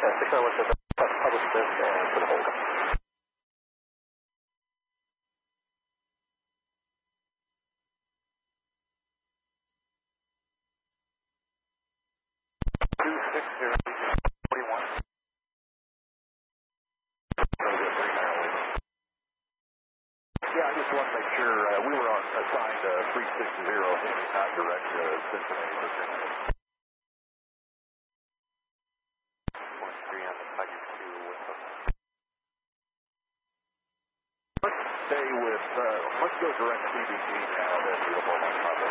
691 says publish this and put a hold. 26041. Yeah, I just want to make sure we were assigned 360 and not direct Cincinnati, Virginia. 13 on the package 2 with us. Let's stay with, let's go direct CBG now, then beautiful.